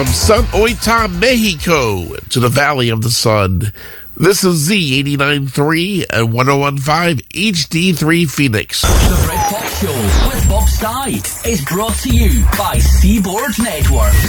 From San Oita, Mexico to the Valley of the Sun. This is Z89.3 and 101.5 HD3 Phoenix. The Britpop Show with Bob Sky is brought to you by Seaboard Network.